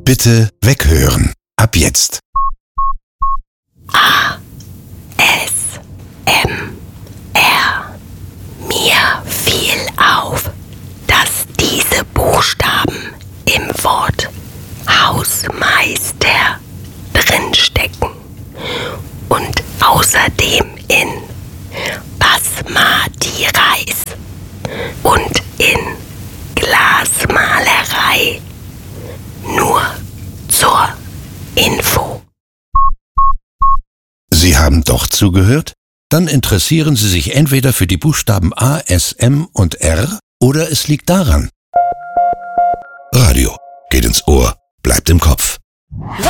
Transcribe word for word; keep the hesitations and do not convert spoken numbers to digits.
Bitte weghören. Ab jetzt. A. S. M. R. Mir fiel auf, dass diese Buchstaben im Wort Hausmeister drinstecken und außerdem in Basmati Reis und in Glasmalerei. Nur zur Info. Sie haben doch zugehört? Dann interessieren Sie sich entweder für die Buchstaben A, S, M und R oder es liegt daran. Radio geht ins Ohr, bleibt im Kopf.